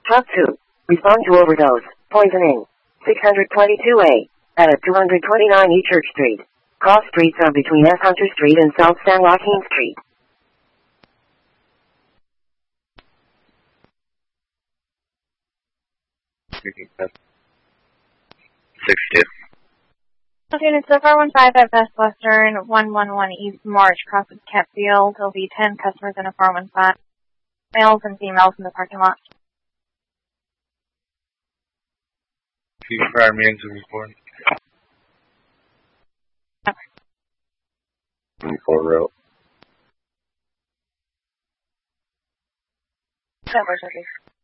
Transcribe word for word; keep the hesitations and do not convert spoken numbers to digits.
Talk to. Respond to overdose. Poisoning. six twenty-two A. At two twenty-nine E Church Street. Cross streets are between S. Hunter Street and South San Joaquin Street. six two. Okay, it's so four one five at Best Western, one one one East March, cross with Catfield. There'll be ten customers in a four one five. Males and females in the parking lot. Two prior meetings of report. twenty-four row. That works, okay.